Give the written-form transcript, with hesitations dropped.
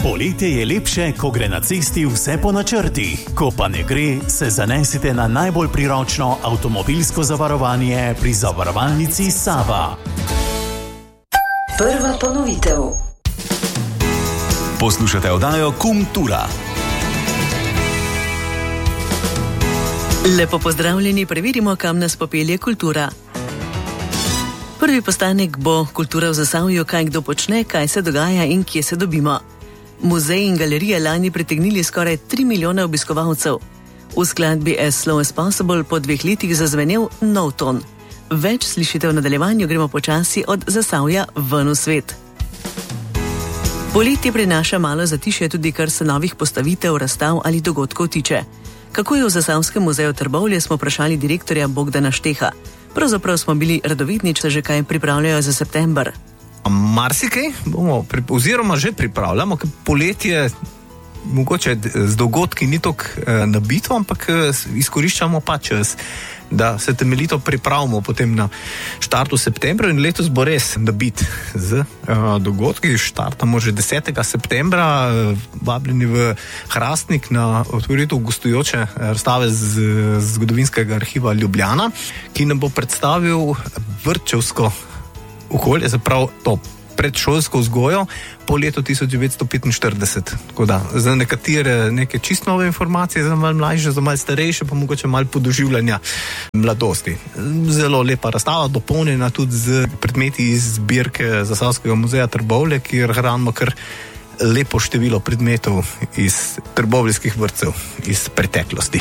Poletje je lepše, ko gre na cesti vse po načrtih. Ko pa ne gre, se zanesite na najbolj priročno avtomobilsko zavarovanje pri zavarovalnici Sava. Prva ponovitev. Poslušate oddajo Kultura. Lepo pozdravljeni, preverimo, kam nas popelje kultura. Prvi postanek bo Kultura v Zasavju, kaj kdo počne, kaj se dogaja in kje se dobimo. Muzej in galerije lani pritegnili skoraj 3 milijone obiskovalcev. V skladbi As Slow as Possible po 2 letih zazvenel nov ton. Več slišite v nadaljevanju, gremo počasi od Zasavja ven v svet. Poletje prinaša malo zatišje tudi, kar se novih postavitev, razstav ali dogodkov tiče. Kako je v Zasavskem muzeju Trbovlje, smo vprašali direktorja Bogdana Šteha. Pravzaprav smo bili radovedni, če se že kaj pripravljajo za september. Marsikaj bomo, oziroma že pripravljamo, ker poletje mogoče z dogodki ni toliko nabito, ampak izkoriščamo pa čas, da se temeljito pripravimo potem na štartu septembra, in letos bo res nabit z dogodki. Štartamo že 10. septembra, vabljeni v Hrastnik na otvoritev gostujoče razstave z zgodovinskega arhiva Ljubljana, ki nam bo predstavil vrtčevsko okolje, zaprav to predšolsko vzgojo po letu 1945. Tako da, za nekatere neke čisto nove informacije, za malo mlajše, za malo starejše, pa mogoče malo podoživljanja mladosti. Zelo lepa razstava, dopolnjena tudi z predmeti iz zbirke Zasavskega muzeja Trbovlje, kjer hranimo kar lepo število predmetov iz trbovljskih vrtcev iz preteklosti.